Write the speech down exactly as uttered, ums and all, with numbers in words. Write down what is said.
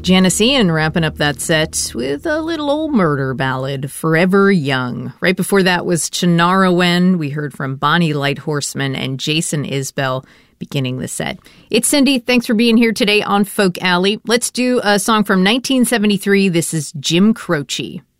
Janis Ian wrapping up that set with a little old murder ballad, Forever Young. Right before that was Shannara Wen. We heard from Bonnie Light Horseman and Jason Isbell beginning the set. It's Cindy. Thanks for being here today on Folk Alley. Let's do a song from nineteen seventy-three. This is Jim Croce.